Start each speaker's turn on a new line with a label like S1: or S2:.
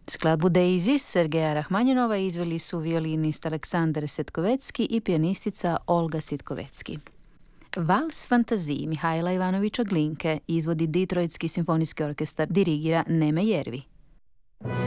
S1: Skladbu Daisy Sergeja Rahmanjinova izveli su violinist Aleksandar Setkovecki i pijanistica Olga Sitkovecki. Vals fantaziji Mihajla Ivanovića Glinke izvodi Detroitski simfonijski orkestar, dirigira Neme Jervi.